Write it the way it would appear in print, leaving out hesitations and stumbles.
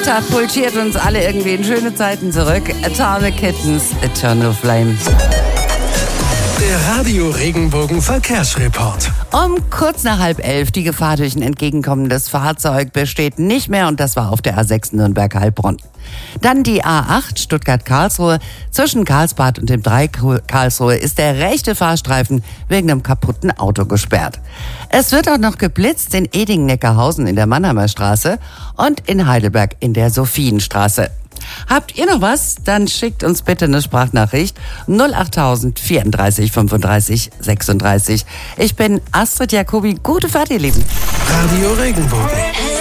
katapultiert uns alle irgendwie in schöne Zeiten zurück. Atomic Kittens, Eternal Flame. Der Radio Regenbogen Verkehrsreport. Um kurz nach 10:30, die Gefahr durch ein entgegenkommendes Fahrzeug besteht nicht mehr und das war auf der A6 Nürnberg-Heilbronn. Dann die A8 Stuttgart-Karlsruhe. Zwischen Karlsbad und dem Dreieck Karlsruhe ist der rechte Fahrstreifen wegen einem kaputten Auto gesperrt. Es wird auch noch geblitzt in Edingen-Neckarhausen in der Mannheimer Straße und in Heidelberg in der Sophienstraße. Habt ihr noch was? Dann schickt uns bitte eine Sprachnachricht 08000 34 35 36. Ich bin Astrid Jacobi. Gute Fahrt, ihr Lieben. Radio Regenbogen.